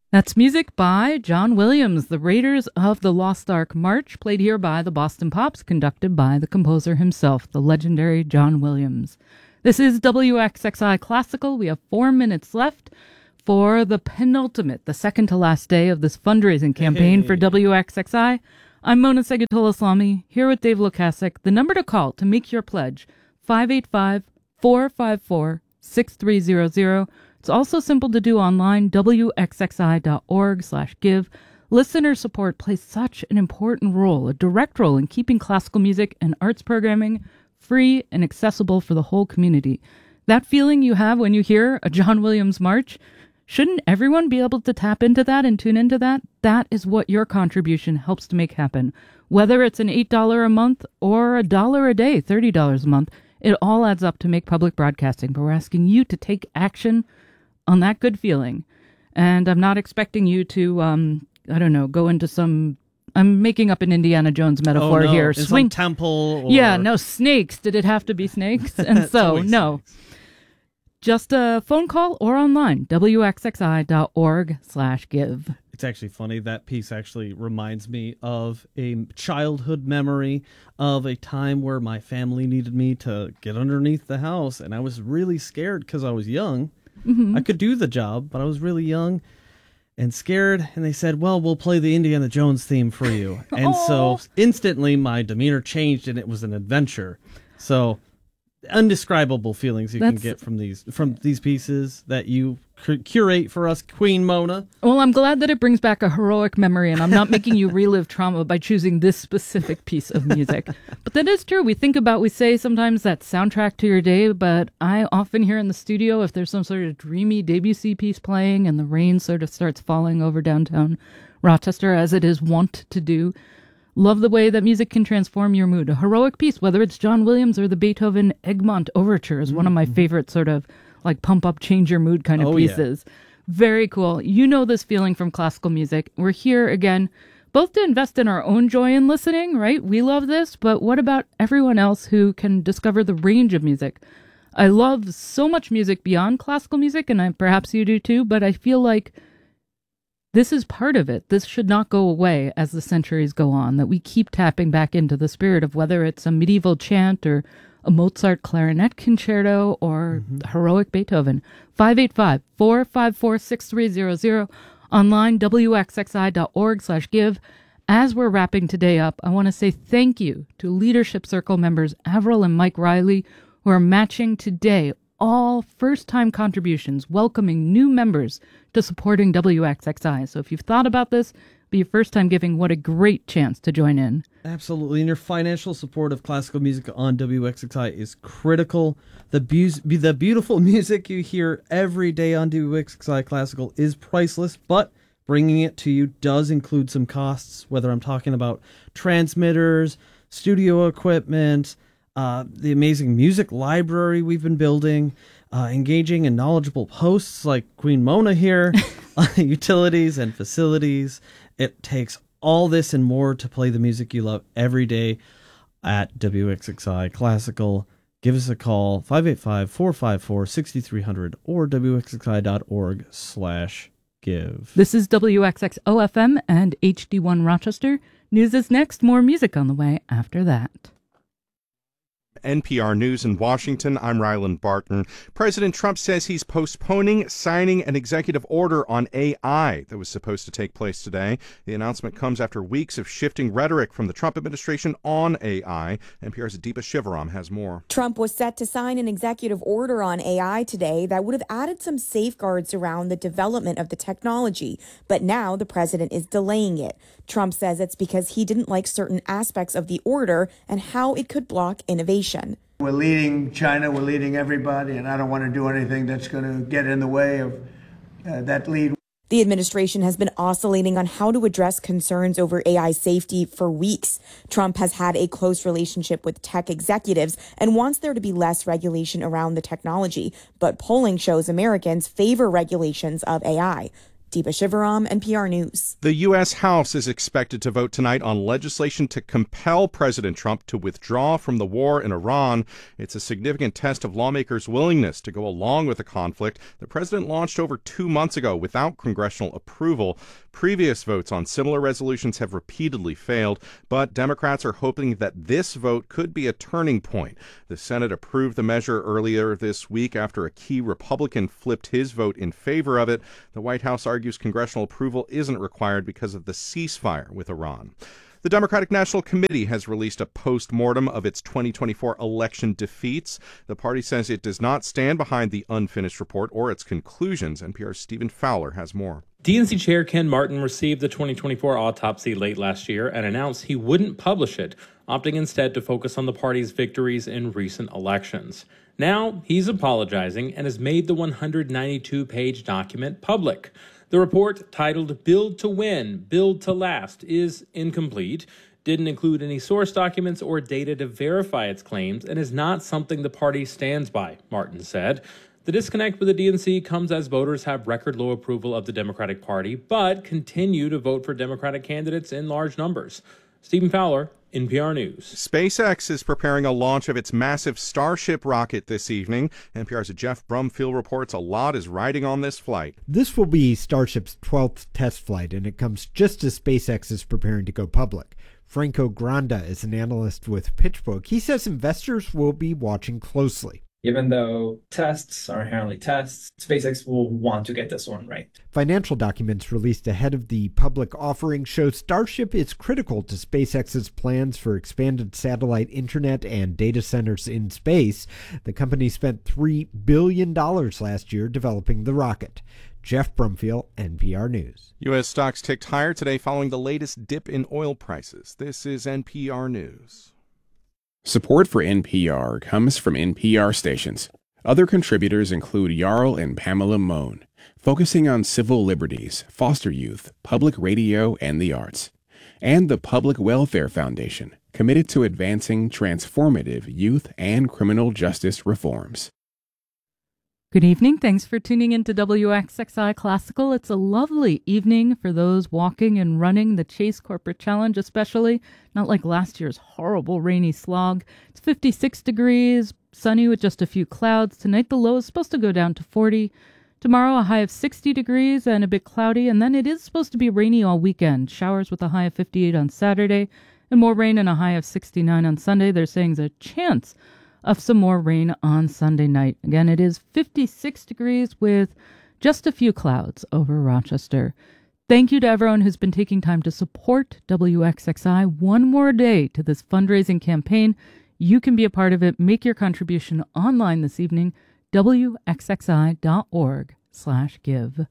That's music by John Williams, the Raiders of the Lost Ark March, played here by the Boston Pops, conducted by the composer himself, the legendary John Williams. This is WXXI Classical. We have 4 minutes left for the penultimate, the second to last day of this fundraising campaign for WXXI. I'm Mona Segatola-Islami, here with Dave Lukasik. The number to call to make your pledge, 585-454-6300. It's also simple to do online, wxxi.org/give. Listener support plays such an important role, a direct role in keeping classical music and arts programming free and accessible for the whole community. That feeling you have when you hear a John Williams march, shouldn't everyone be able to tap into that and tune into that? That is what your contribution helps to make happen. Whether it's an $8 a month or $1 a day, $30 a month, it all adds up to make public broadcasting. But we're asking you to take action on that good feeling. And I'm not expecting you to, go into some, I'm making up an Indiana Jones metaphor here. Swing some temple. Or... Yeah, no, snakes. Did it have to be snakes? And so, no. Snakes. Just a phone call or online, wxxi.org/give. It's actually funny. That piece actually reminds me of a childhood memory of a time where my family needed me to get underneath the house. And I was really scared because I was young. Mm-hmm. I could do the job, but I was really young and scared. And they said, well, we'll play the Indiana Jones theme for you. And so instantly my demeanor changed and it was an adventure. So indescribable feelings you can get from these pieces that you curate for us, Queen Mona. Well, I'm glad that it brings back a heroic memory, and I'm not making you relive trauma by choosing this specific piece of music. But that is true. We say sometimes that soundtrack to your day, but I often hear in the studio if there's some sort of dreamy Debussy piece playing and the rain sort of starts falling over downtown Rochester, as it is wont to do. Love the way that music can transform your mood. A heroic piece, whether it's John Williams or the Beethoven Egmont Overture, is one of my favorite sort of like pump up, change your mood kind of pieces. Yeah. Very cool. You know this feeling from classical music. We're here again, both to invest in our own joy in listening, right? We love this, but what about everyone else who can discover the range of music? I love so much music beyond classical music, and perhaps you do too, but I feel like this is part of it. This should not go away as the centuries go on, that we keep tapping back into the spirit of whether it's a medieval chant or a Mozart clarinet concerto or heroic Beethoven. 585-454-6300. Online, wxxi.org/give. As we're wrapping today up, I want to say thank you to Leadership Circle members Avril and Mike Riley, who are matching today all first-time contributions, welcoming new members to supporting WXXI. So if you've thought about this, be your first time giving, what a great chance to join in. Absolutely. And your financial support of classical music on WXXI is critical. The beautiful music you hear every day on WXXI Classical is priceless, but bringing it to you does include some costs, whether I'm talking about transmitters, studio equipment, the amazing music library we've been building, engaging and knowledgeable hosts like Queen Mona here, utilities and facilities. It takes all this and more to play the music you love every day at WXXI Classical. Give us a call, 585-454-6300 or wxxi.org/give. This is WXXO-FM and HD1 Rochester. News is next. More music on the way after that. NPR News in Washington, I'm Ryland Barton. President Trump says he's postponing signing an executive order on AI that was supposed to take place today. The announcement comes after weeks of shifting rhetoric from the Trump administration on AI. NPR's Deepa Shivaram has more. Trump was set to sign an executive order on AI today that would have added some safeguards around the development of the technology. But now the president is delaying it. Trump says it's because he didn't like certain aspects of the order and how it could block innovation. We're leading China, we're leading everybody, and I don't want to do anything that's going to get in the way of that lead. The administration has been oscillating on how to address concerns over AI safety for weeks. Trump has had a close relationship with tech executives and wants there to be less regulation around the technology. But polling shows Americans favor regulations of AI. Deepa Shivaram, NPR News. The U.S. House is expected to vote tonight on legislation to compel President Trump to withdraw from the war in Iran. It's a significant test of lawmakers' willingness to go along with a conflict the president launched over 2 months ago without congressional approval. Previous votes on similar resolutions have repeatedly failed, but Democrats are hoping that this vote could be a turning point. The Senate approved the measure earlier this week after a key Republican flipped his vote in favor of it. The White House argues congressional approval isn't required because of the ceasefire with Iran. The Democratic National Committee has released a post-mortem of its 2024 election defeats. The party says it does not stand behind the unfinished report or its conclusions. NPR's Stephen Fowler has more. DNC Chair Ken Martin received the 2024 autopsy late last year and announced he wouldn't publish it, opting instead to focus on the party's victories in recent elections. Now he's apologizing and has made the 192-page document public. The report, titled Build to Win, Build to Last, is incomplete, didn't include any source documents or data to verify its claims, and is not something the party stands by, Martin said. The disconnect with the DNC comes as voters have record low approval of the Democratic Party, but continue to vote for Democratic candidates in large numbers. Stephen Fowler, NPR News. SpaceX is preparing a launch of its massive Starship rocket this evening. NPR's Jeff Brumfield reports a lot is riding on this flight. This will be Starship's 12th test flight, and it comes just as SpaceX is preparing to go public. Franco Granda is an analyst with PitchBook. He says investors will be watching closely. Even though tests are inherently tests, SpaceX will want to get this one right. Financial documents released ahead of the public offering show Starship is critical to SpaceX's plans for expanded satellite internet and data centers in space. The company spent $3 billion last year developing the rocket. Jeff Brumfield, NPR News. U.S. stocks ticked higher today following the latest dip in oil prices. This is NPR News. Support for NPR comes from NPR stations. Other contributors include Jarl and Pamela Mohn, focusing on civil liberties, foster youth, public radio, and the arts. And the Public Welfare Foundation, committed to advancing transformative youth and criminal justice reforms. Good evening. Thanks for tuning in to WXXI Classical. It's a lovely evening for those walking and running the Chase Corporate Challenge, especially. Not like last year's horrible rainy slog. It's 56 degrees, sunny with just a few clouds. Tonight the low is supposed to go down to 40. Tomorrow a high of 60 degrees and a bit cloudy. And then it is supposed to be rainy all weekend. Showers with a high of 58 on Saturday and more rain and a high of 69 on Sunday. They're saying there's a chance of some more rain on Sunday night. Again, it is 56 degrees with just a few clouds over Rochester. Thank you to everyone who's been taking time to support WXXI one more day to this fundraising campaign. You can be a part of it. Make your contribution online this evening, wxxi.org/give.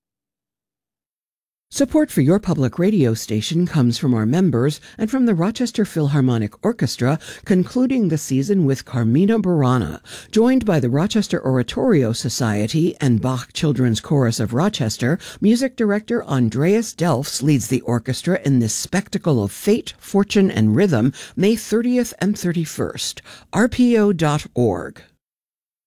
Support for your public radio station comes from our members and from the Rochester Philharmonic Orchestra, concluding the season with Carmina Burana. Joined by the Rochester Oratorio Society and Bach Children's Chorus of Rochester, music director Andreas Delfs leads the orchestra in this spectacle of fate, fortune, and rhythm, May 30th and 31st. rpo.org.